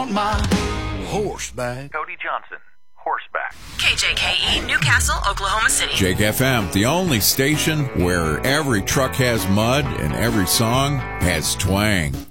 on my horseback. Cody Johnson, horseback. KJKE, Newcastle, Oklahoma City. Jake FM, the only station where every truck has mud and every song has twang.